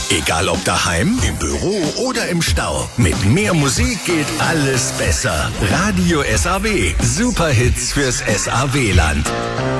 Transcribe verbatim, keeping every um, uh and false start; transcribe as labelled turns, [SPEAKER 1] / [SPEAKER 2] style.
[SPEAKER 1] Egal ob daheim, im Büro oder im Stau. Mit mehr Musik geht alles besser. Radio S A W. Superhits fürs S A W-Land.